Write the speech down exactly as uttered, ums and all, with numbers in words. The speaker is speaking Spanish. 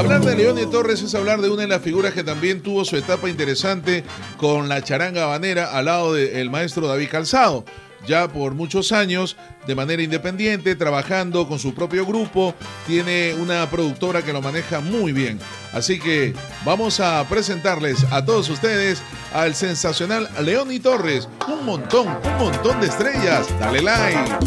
Hablar de Leoni Torres es hablar de una de las figuras que también tuvo su etapa interesante con la charanga habanera al lado del maestro David Calzado. Ya por muchos años, de manera independiente, trabajando con su propio grupo, tiene una productora que lo maneja muy bien. Así que vamos a presentarles a todos ustedes al sensacional Leoni Torres. Un montón, un montón de estrellas. Dale like.